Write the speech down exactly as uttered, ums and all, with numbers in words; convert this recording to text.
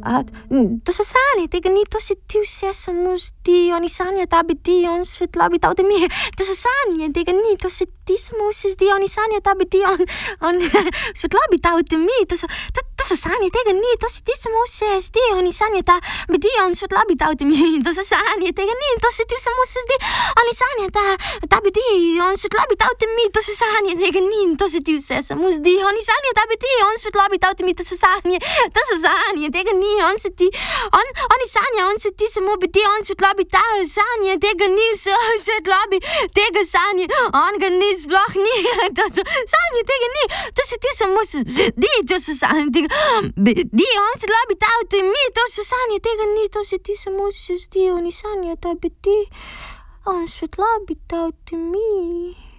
A to so sanje, tega ni, to si ti vse samo zdi, oni sanje, ta bedi, on svetlobi, ta vde mi, to so sanje, tega ni, to si ti samo vse zdi, oni sanje, ta bedi, on, on svetlobi, ta vde mi, to so, to, to so sanje, tega ni, to si ti samo vse zdi, oni sanje, ta bedi, on svetlobi, ta vde mi, to so sanje, tega ni, to si ti samo vse zdi, oni sanje, ta, ta bedi, on svetlobi, ta vde mi, to so sanje, tega ni, to si ti vse samo zdi, oni sanje, ta bedi, on svetlobi, ta vde mi, to so sanje, to so sanje, tega ni. On se ti, on, oni sanja, on se ti samo bedi, on svetlobi, ta sanje, tega ni, svetlobi, tega sanje, on ga ni, sploh ni, to so sanje, tega ni, to se ti samo zdi, to so sanje, tega, bedi, on svetlobi, ta vde mi, to so sanje, tega ni, to se ti samo se zdi, oni sanja, ta bedi, on svetlobi, ta vde mi.